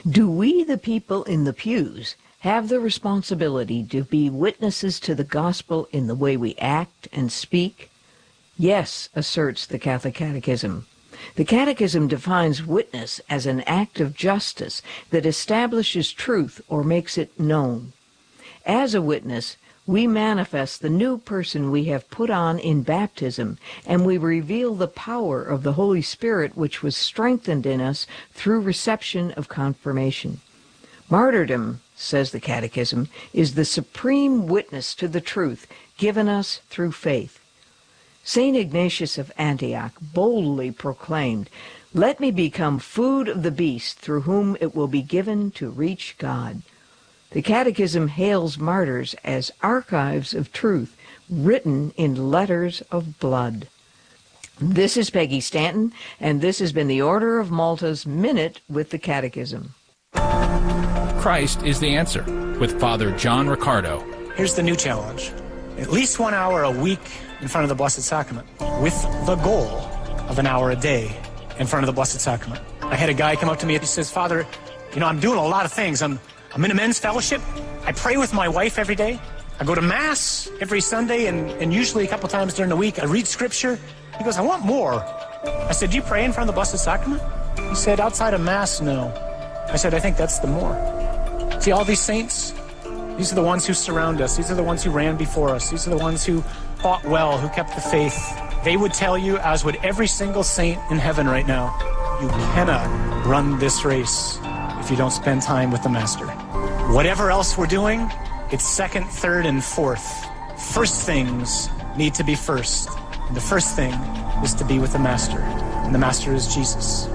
Do we, the people in the pews, have the responsibility to be witnesses to the gospel in the way we act and speak? Yes, asserts the Catholic Catechism. The Catechism defines witness as an act of justice that establishes truth or makes it known. As a witness, we manifest the new person we have put on in baptism, and we reveal the power of the Holy Spirit which was strengthened in us through reception of confirmation. Martyrdom, says the Catechism, is the supreme witness to the truth given us through faith. St. Ignatius of Antioch boldly proclaimed, "Let me become food of the beast through whom it will be given to reach God." The Catechism hails martyrs as archives of truth written in letters of blood. This is Peggy Stanton, and this has been the Order of Malta's Minute with the Catechism. Christ is the answer, with Father John Riccardo. Here's the new challenge. At least 1 hour a week in front of the Blessed Sacrament, with the goal of an hour a day in front of the Blessed Sacrament. I had a guy come up to me and he says, "Father, I'm doing a lot of things. I'm in a men's fellowship. I pray with my wife every day. I go to Mass every Sunday and usually a couple times during the week. I read Scripture." He goes, "I want more." I said, "Do you pray in front of the Blessed Sacrament?" He said, "Outside of Mass, no." I said, "I think that's the more." See, all these saints, these are the ones who surround us. These are the ones who ran before us. These are the ones who fought well, who kept the faith. They would tell you, as would every single saint in heaven right now, you cannot run this race if you don't spend time with the Master. Whatever else we're doing, it's second, third, and fourth. First things need to be first. And the first thing is to be with the Master. And the Master is Jesus.